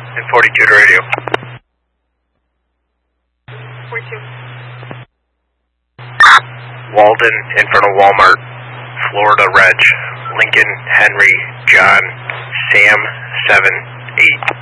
And 42 to radio. 42. Walden in front of Walmart, Florida Reg, Lincoln, Henry, John, Sam, 7, 8.